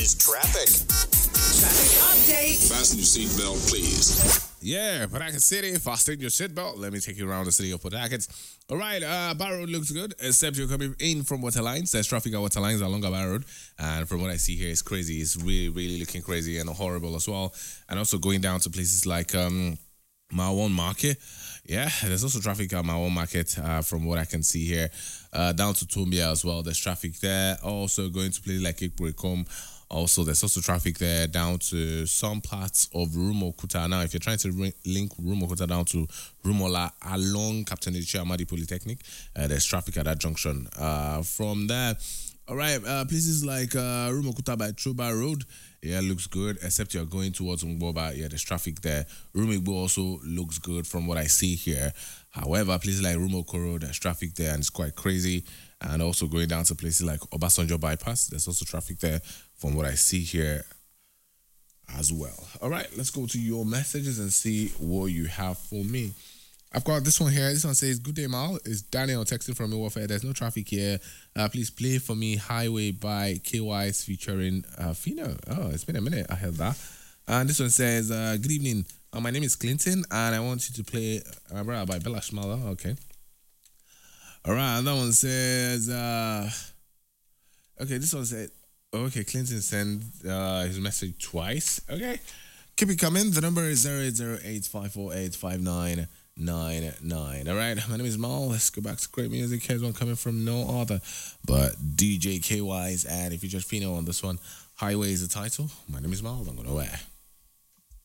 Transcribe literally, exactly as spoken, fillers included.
is traffic. Traffic update. Fasten your seatbelt, please. Yeah, Pawtucket City, fasten your seatbelt. Let me take you around the city of Pawtucket. All right, uh, Bar Road looks good, except you're coming in from Waterlines. There's traffic at Waterlines along Bar Road. And from what I see here, it's crazy. It's really, really looking crazy and horrible as well. And also going down to places like um, Marwan Market. Yeah, there's also traffic at Marwan Market uh, from what I can see here. Uh, down to Tumbia as well. There's traffic there. Also going to places like Ikburikom. Also, there's also traffic there down to some parts of Rumokuta. Now, if you're trying to re- link Rumokuta down to Rumola along Captain Edichie Amadi Polytechnic, uh, there's traffic at that junction. Uh, from there, all right, uh, places like uh, Rumokuta by Truba Road, yeah, looks good, except you're going towards Ngboba. Yeah, there's traffic there. Rumigbo also looks good from what I see here. However, places like Rumokoro, there's traffic there and it's quite crazy. And also going down to places like Obasanjo Bypass, there's also traffic there from what I see here as well. All right, let's go to your messages and see what you have for me. I've got this one here. This one says, "Good day, Mal. It's Daniel texting from Warfare. There's no traffic here. Uh, please play for me Highway by K Y's featuring uh, Fino." Oh, it's been a minute. I heard that. And this one says, uh, "Good evening. Uh, my name is Clinton, and I want you to play uh, by Bella Schmaler." Oh, okay. All right, that one says, uh, okay, this one said, okay, Clinton sent uh, his message twice. Okay, keep it coming. The number is zero eight zero eight five four eight five nine nine nine. All right, my name is Mal. Let's go back to great music. Here's one coming from no other but D J K Y's, and if you just Fino on this one, Highway is the title. My name is Mal. I'm going to wear.